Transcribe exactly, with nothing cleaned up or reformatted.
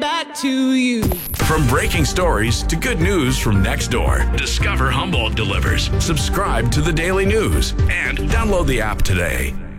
back to you. From breaking stories to good news from next door, discover Humboldt delivers. Subscribe to the Daily News and download the app today.